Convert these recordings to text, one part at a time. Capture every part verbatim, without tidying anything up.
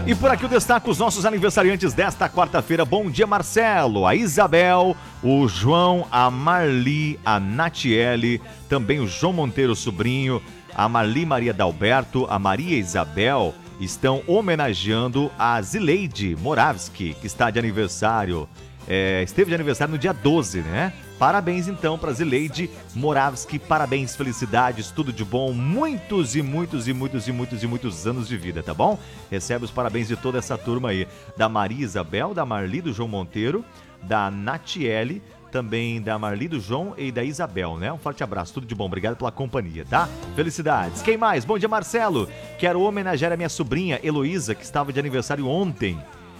E por aqui eu destaco os nossos aniversariantes desta quarta-feira. Bom dia, Marcelo, a Isabel, o João, a Marli, a Natiele, também o João Monteiro sobrinho, a Marli Maria Dalberto, a Maria Isabel, estão homenageando a Zileide Moravski, que está de aniversário. É, esteve de aniversário no dia doze, né? Parabéns então para Zileide Moravski, parabéns, felicidades, tudo de bom, muitos e muitos e muitos e muitos e muitos anos de vida, tá bom? Recebe os parabéns de toda essa turma aí, da Maria Isabel, da Marli, do João Monteiro, da Natiele, também da Marli, do João e da Isabel, né? Um forte abraço, tudo de bom, obrigado pela companhia, tá? Felicidades. Quem mais? Bom dia, Marcelo. Quero homenagear a minha sobrinha Heloísa, que estava de aniversário ontem.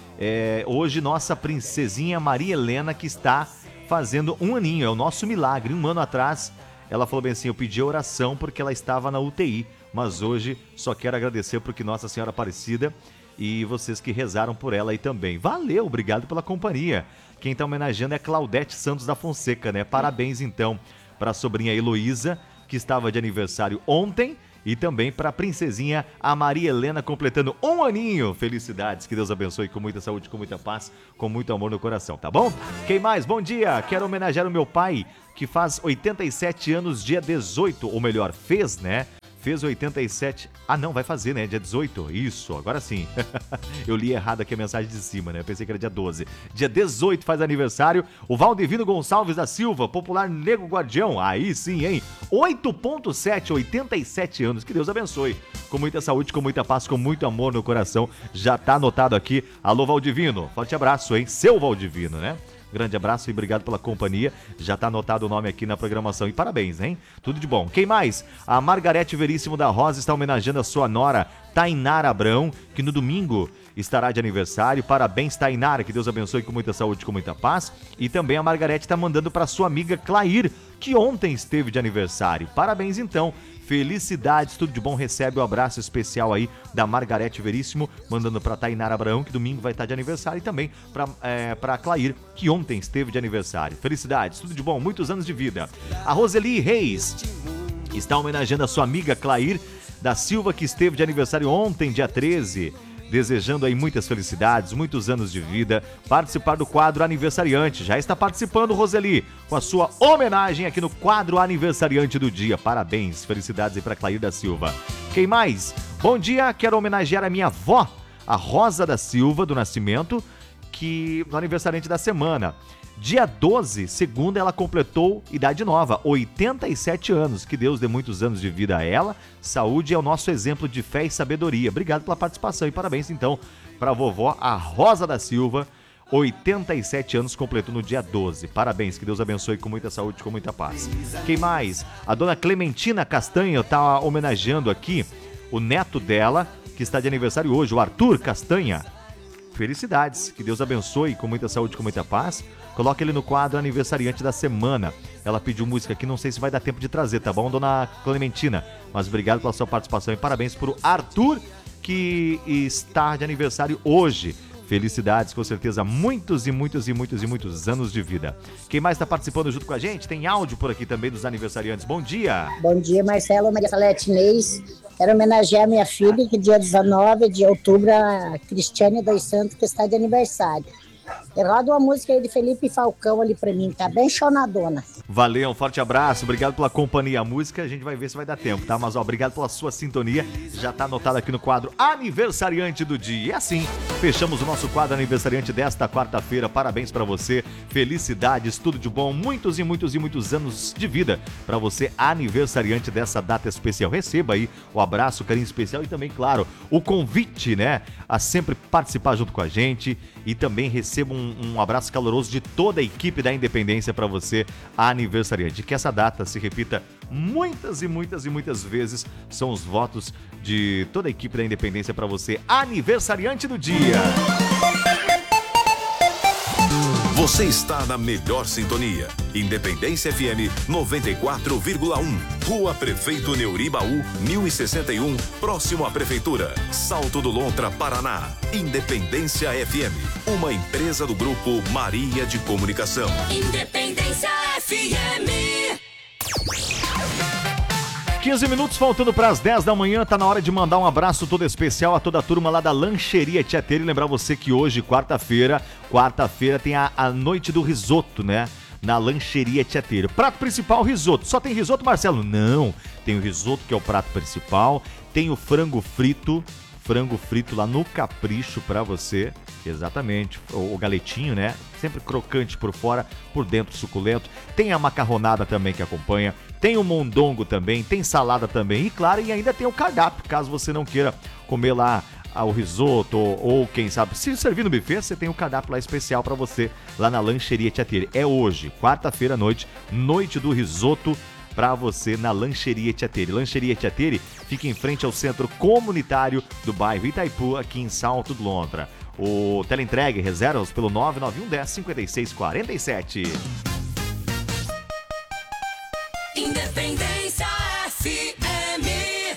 É, hoje, nossa princesinha Maria Helena, que está fazendo um aninho, é o nosso milagre. Um ano atrás, ela falou bem assim, eu pedi oração porque ela estava na U T I, mas hoje só quero agradecer porque Nossa Senhora Aparecida e vocês que rezaram por ela aí também. Valeu, obrigado pela companhia. Quem está homenageando é Claudete Santos da Fonseca, né? Parabéns então para a sobrinha Heloísa, que estava de aniversário ontem, e também para a princesinha a Maria Helena, completando um aninho. Felicidades, que Deus abençoe com muita saúde, com muita paz, com muito amor no coração, tá bom? Quem mais? Bom dia, quero homenagear o meu pai, que faz oitenta e sete anos, dia dezoito, ou melhor, fez, né? Fez oitenta e sete... Ah, não, vai fazer, né? Dia dezoito. Isso, agora sim. Eu li errado aqui a mensagem de cima, né? Eu pensei que era dia doze. Dia dezoito faz aniversário o Valdivino Gonçalves da Silva, popular Nego Guardião. Aí sim, hein? oito ponto sete, oitenta e sete anos. Que Deus abençoe. Com muita saúde, com muita paz, com muito amor no coração. Já tá anotado aqui. Alô, Valdivino. Forte abraço, hein? Seu Valdivino, né? Grande abraço e obrigado pela companhia. Já tá anotado o nome aqui na programação. E parabéns, hein? Tudo de bom. Quem mais? A Margarete Veríssimo da Rosa está homenageando a sua nora, Tainara Abrão, que no domingo estará de aniversário. Parabéns, Tainara. Que Deus abençoe com muita saúde, com muita paz. E também a Margarete está mandando para sua amiga Clair, que ontem esteve de aniversário. Parabéns, então. Felicidades, tudo de bom. Recebe o um abraço especial aí da Margarete Veríssimo, mandando pra Tainara Abraão, que domingo vai estar de aniversário, e também pra, é, pra Clair, que ontem esteve de aniversário. Felicidades, tudo de bom, muitos anos de vida. A Roseli Reis está homenageando a sua amiga Clair da Silva, que esteve de aniversário ontem, dia treze. Desejando aí muitas felicidades, muitos anos de vida, participar do quadro Aniversariante. Já está participando, Roseli, com a sua homenagem aqui no quadro Aniversariante do dia. Parabéns, felicidades aí para Clair da Silva. Quem mais? Bom dia, quero homenagear a minha avó, a Rosa da Silva, do Nascimento, que no aniversariante da semana. Dia doze, segunda, ela completou idade nova, oitenta e sete anos. Que Deus dê muitos anos de vida a ela. Saúde é o nosso exemplo de fé e sabedoria. Obrigado pela participação e parabéns então para a vovó, a Rosa da Silva, oitenta e sete anos, completou no dia doze. Parabéns, que Deus abençoe com muita saúde, com muita paz. Quem mais? A dona Clementina Castanha está homenageando aqui o neto dela, que está de aniversário hoje, o Arthur Castanha. Felicidades, que Deus abençoe com muita saúde, com muita paz. Coloque ele no quadro Aniversariante da Semana. Ela pediu música aqui, não sei se vai dar tempo de trazer, tá bom, dona Clementina? Mas obrigado pela sua participação e parabéns pro Arthur, que está de aniversário hoje. Felicidades, com certeza, muitos e muitos e muitos e muitos anos de vida. Quem mais está participando junto com a gente? Tem áudio por aqui também dos aniversariantes. Bom dia. Bom dia, Marcelo, Maria Salete Inês. Quero homenagear minha filha, que dia dezenove de outubro, a Cristiane dos Santos, que está de aniversário. Eu rodo uma música aí de Felipe Falcão ali pra mim, tá bem chonadona. Valeu, um forte abraço, obrigado pela companhia. A música a gente vai ver se vai dar tempo, tá? Mas ó, obrigado pela sua sintonia, já tá anotado aqui no quadro Aniversariante do Dia. E assim, fechamos o nosso quadro Aniversariante desta quarta-feira. Parabéns pra você, felicidades, tudo de bom, muitos e muitos e muitos anos de vida pra você, aniversariante dessa data especial. Receba aí o abraço, o carinho especial e também, claro, o convite, né, a sempre participar junto com a gente, e também receba um, um abraço caloroso de toda a equipe da Independência para você, aniversariante. Que essa data se repita muitas e muitas e muitas vezes. São os votos de toda a equipe da Independência para você, aniversariante do dia. Você está na melhor sintonia. Independência F M noventa e quatro vírgula um. Rua Prefeito Neuribaú, mil e sessenta e um, próximo à Prefeitura. Salto do Lontra, Paraná. Independência F M, uma empresa do Grupo Maria de Comunicação. Independência F M. quinze minutos faltando para as dez da manhã, tá na hora de mandar um abraço todo especial a toda a turma lá da Lancheria Tieteira e lembrar você que hoje, quarta-feira, quarta-feira tem a, a noite do risoto, né? Na Lancheria Tieteira. Prato principal, risoto. Só tem risoto, Marcelo? Não. Tem o risoto, que é o prato principal, tem o frango frito, frango frito lá no capricho pra você. Exatamente, o, o galetinho, né? Sempre crocante por fora, por dentro suculento. Tem a macarronada também que acompanha. Tem o mondongo também, tem salada também. E claro, e ainda tem o cardápio, caso você não queira comer lá o risoto ou, ou quem sabe, se servir no buffet, você tem o cardápio lá especial pra você lá na Lancheria Tieteira. É hoje, quarta-feira à noite, noite do risoto pra você na Lancheria Tieteira. Lancheria Tieteira fica em frente ao Centro Comunitário do bairro Itaipu, aqui em Salto do Lontra. O teleentregue, reservas pelo nove nove um dez, cinquenta e seis quarenta e sete. Independência F M.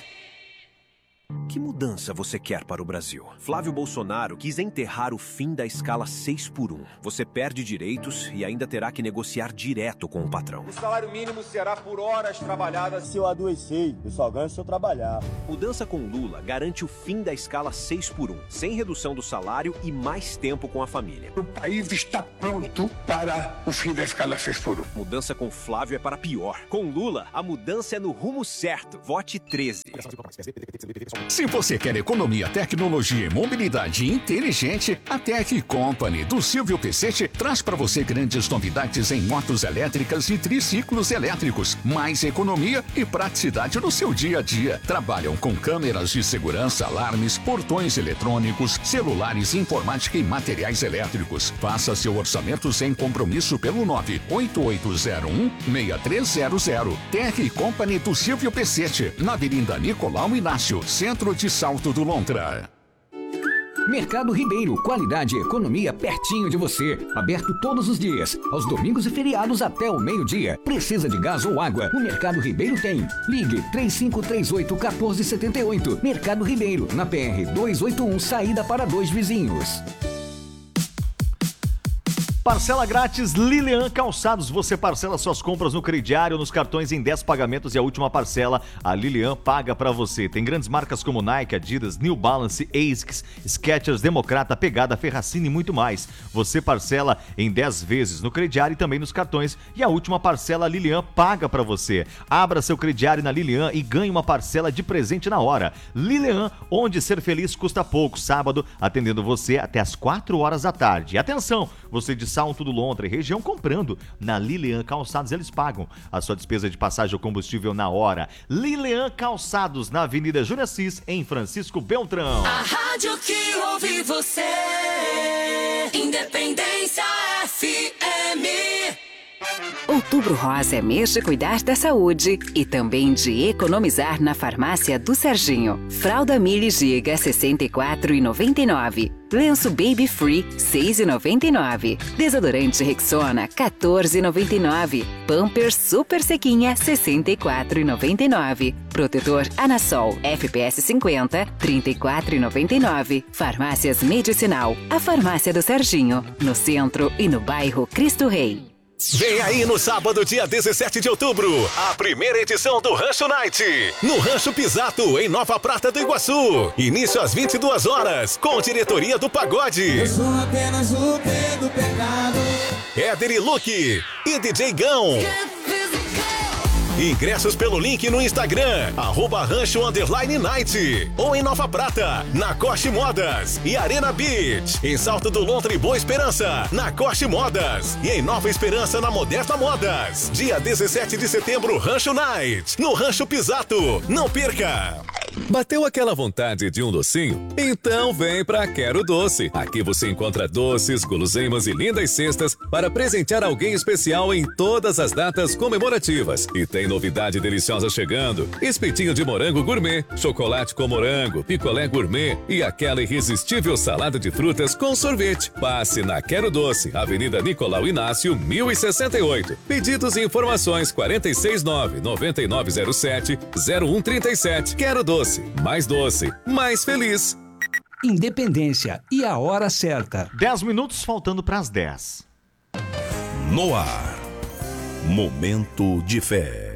Que mudança você quer para o Brasil? Flávio Bolsonaro quis enterrar o fim da escala seis por um. Você perde direitos e ainda terá que negociar direto com o patrão. O salário mínimo será por horas trabalhadas. Se eu adoecer, eu só ganho se eu trabalhar. Mudança com Lula garante o fim da escala seis por um, sem redução do salário e mais tempo com a família. O país está pronto para o fim da escala seis por um. Mudança com Flávio é para pior. Com Lula, a mudança é no rumo certo. Vote treze. Se você quer economia, tecnologia e mobilidade inteligente, a Tech Company do Silvio Pecete traz para você grandes novidades em motos elétricas e triciclos elétricos. Mais economia e praticidade no seu dia a dia. Trabalham com câmeras de segurança, alarmes, portões eletrônicos, celulares, informática e materiais elétricos. Faça seu orçamento sem compromisso pelo nove oito oito zero um, seis três zero zero. Tech Company do Silvio Pecete, na Avenida Nicolau Inácio, centro de Salto do Lontra. Mercado Ribeiro, qualidade e economia pertinho de você. Aberto todos os dias, aos domingos e feriados até o meio-dia. Precisa de gás ou água? O Mercado Ribeiro tem. Ligue três cinco três oito, um quatro sete oito. Mercado Ribeiro, na P R duzentos e oitenta e um, saída para Dois Vizinhos. Parcela grátis Lilian Calçados. Você parcela suas compras no crediário, nos cartões em dez pagamentos e a última parcela a Lilian paga pra você. Tem grandes marcas como Nike, Adidas, New Balance, Asics, Skechers, Democrata, Pegada, Ferracini e muito mais. Você parcela em dez vezes no crediário e também nos cartões e a última parcela a Lilian paga pra você. Abra seu crediário na Lilian e ganhe uma parcela de presente na hora. Lilian, onde ser feliz custa pouco. Sábado, atendendo você até as quatro horas da tarde. E atenção, você de Salto do Lontra e região comprando na Lilian Calçados, eles pagam a sua despesa de passagem ou combustível na hora. Lilian Calçados, na Avenida Júlia Assis, em Francisco Beltrão. A rádio que ouve você. Independência F M. Outubro Rosa é mês de cuidar da saúde e também de economizar na farmácia do Serginho. Fralda Mili Giga sessenta e quatro reais e noventa e nove centavos. Lenço Baby Free seis reais e noventa e nove centavos. Desodorante Rexona quatorze reais e noventa e nove centavos. Pampers Super Sequinha sessenta e quatro reais e noventa e nove centavos. Protetor Anasol F P S cinquenta trinta e quatro reais e noventa e nove centavos. Farmácias Medicinal, a farmácia do Serginho, no centro e no bairro Cristo Rei. Vem aí no sábado, dia dezessete de outubro, a primeira edição do Rancho Night, no Rancho Pisato, em Nova Prata do Iguaçu. Início às vinte e duas horas, com diretoria do Pagode. Eu sou apenas o rei do pecado. Éder e Luke e D J Gão. Ingressos pelo link no Instagram, arroba Rancho Underline Night. Ou em Nova Prata, na Coche Modas e Arena Beach. Em Salto do Lontra e Boa Esperança, na Coche Modas. E em Nova Esperança, na Moderna Modas. Dia dezessete de setembro, Rancho Night, no Rancho Pisato. Não perca! Bateu aquela vontade de um docinho? Então vem pra Quero Doce. Aqui você encontra doces, guloseimas e lindas cestas para presentear alguém especial em todas as datas comemorativas. E tem novidade deliciosa chegando: espetinho de morango gourmet, chocolate com morango, picolé gourmet e aquela irresistível salada de frutas com sorvete. Passe na Quero Doce, Avenida Nicolau Inácio, mil e sessenta e oito. Pedidos e informações quatro seis nove, nove nove zero sete, zero um três sete. Quero Doce. Mais doce, mais feliz. Independência e a hora certa. dez minutos faltando para as dez. No ar, Momento de Fé.